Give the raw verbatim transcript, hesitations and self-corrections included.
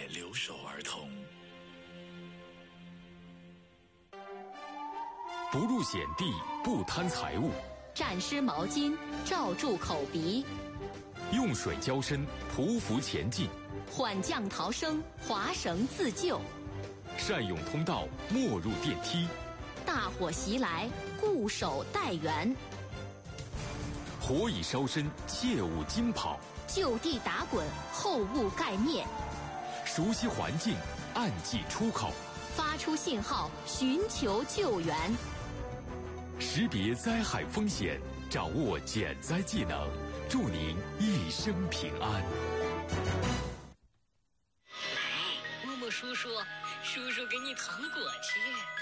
留守儿童。 不入险地，不贪财物， 蘸湿毛巾罩住口鼻， 用水浇身，匍匐前进， 缓降逃生，划绳自救， 善用通道，莫入电梯， 大火袭来，固守待援， 火已烧身，切勿惊跑， 就地打滚，后勿盖灭， 熟悉环境，暗记出口， 发出信号，寻求救援， 识别灾害风险，掌握减灾技能，祝您一生平安。 来，摸摸叔叔，叔叔给你糖果吃。